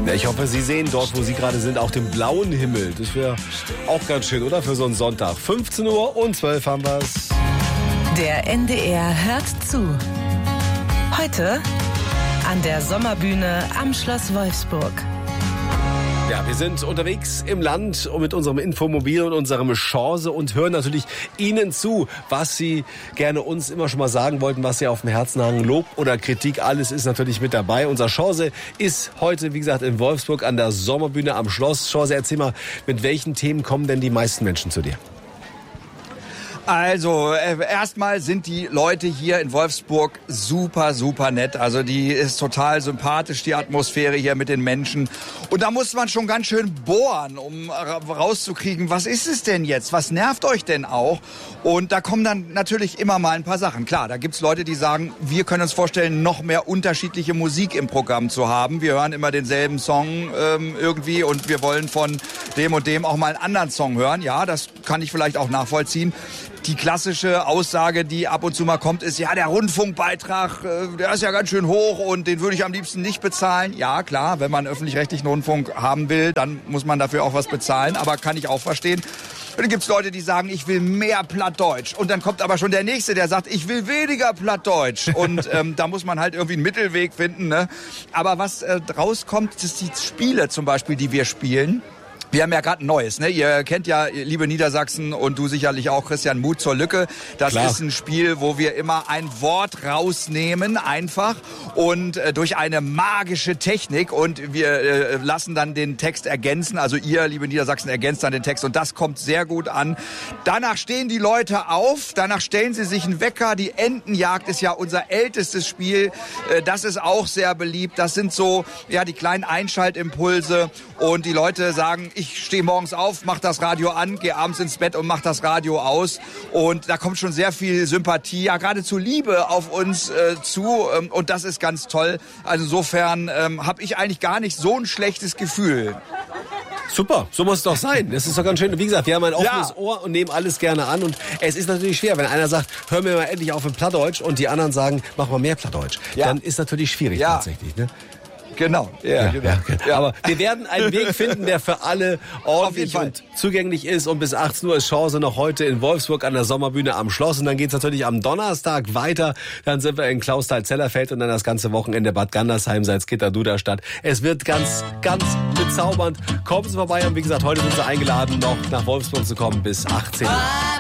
Ja, ich hoffe, Sie sehen dort, wo Sie gerade sind, auch den blauen Himmel. Das wäre auch ganz schön, oder? Für so einen Sonntag. 15 Uhr und 12 haben wir's. Der NDR hört zu. Heute an der Sommerbühne am Schloss Wolfsburg. Ja, wir sind unterwegs im Land und mit unserem Infomobil und unserem Chance und hören natürlich Ihnen zu, was Sie gerne uns immer schon mal sagen wollten, was Sie auf dem Herzen haben. Lob oder Kritik, alles ist natürlich mit dabei. Unser Chance ist heute, wie gesagt, in Wolfsburg an der Sommerbühne am Schloss. Chance, erzähl mal, mit welchen Themen kommen denn die meisten Menschen zu dir? Also, erstmal sind die Leute hier in Wolfsburg super, super nett. Also, die ist total sympathisch, die Atmosphäre hier mit den Menschen. Und da muss man schon ganz schön bohren, um rauszukriegen, was ist es denn jetzt? Was nervt euch denn auch? Und da kommen dann natürlich immer mal ein paar Sachen. Klar, da gibt's Leute, die sagen, wir können uns vorstellen, noch mehr unterschiedliche Musik im Programm zu haben. Wir hören immer denselben Song irgendwie und wir wollen von dem und dem auch mal einen anderen Song hören. Ja, das kann ich vielleicht auch nachvollziehen. Die klassische Aussage, die ab und zu mal kommt, ist, ja, der Rundfunkbeitrag, der ist ja ganz schön hoch und den würde ich am liebsten nicht bezahlen. Ja, klar, wenn man öffentlich-rechtlichen Rundfunk haben will, dann muss man dafür auch was bezahlen, aber kann ich auch verstehen. Und dann gibt's Leute, die sagen, ich will mehr Plattdeutsch. Und dann kommt aber schon der Nächste, der sagt, ich will weniger Plattdeutsch. Und da muss man halt irgendwie einen Mittelweg finden. Ne? Aber was rauskommt, ist die Spiele zum Beispiel, die wir spielen. Wir haben ja gerade ein neues, ne? Ihr kennt ja, liebe Niedersachsen und du sicherlich auch, Christian, Mut zur Lücke. Das Klar. ist ein Spiel, wo wir immer ein Wort rausnehmen, einfach, und durch eine magische Technik, und wir lassen dann den Text ergänzen. Also ihr, liebe Niedersachsen, ergänzt dann den Text und das kommt sehr gut an. Danach stehen die Leute auf, danach stellen sie sich einen Wecker. Die Entenjagd ist ja unser ältestes Spiel. Das ist auch sehr beliebt. Das sind so, ja, die kleinen Einschaltimpulse, und die Leute sagen, ich stehe morgens auf, mach das Radio an, gehe abends ins Bett und mach das Radio aus. Und da kommt schon sehr viel Sympathie, ja geradezu Liebe auf uns zu. Und das ist ganz toll. Also insofern habe ich eigentlich gar nicht so ein schlechtes Gefühl. Super, so muss es doch sein. Das ist doch ganz schön. Wie gesagt, wir haben ein offenes Ohr und nehmen alles gerne an. Und es ist natürlich schwer, wenn einer sagt, hör mir mal endlich auf mit Plattdeutsch, und die anderen sagen, mach mal mehr Plattdeutsch. Ja. Dann ist natürlich schwierig tatsächlich, ne? Genau. Ja. Aber wir werden einen Weg finden, der für alle ordentlich und zugänglich ist. Und bis 18 Uhr ist Chance noch heute in Wolfsburg an der Sommerbühne am Schloss. Und dann geht's natürlich am Donnerstag weiter. Dann sind wir in Klausthal-Zellerfeld und dann das ganze Wochenende Bad Gandersheim, Salzgitter-Duderstadt. Es wird ganz, ganz bezaubernd. Kommen Sie vorbei. Und wie gesagt, heute sind Sie eingeladen, noch nach Wolfsburg zu kommen bis 18 Uhr.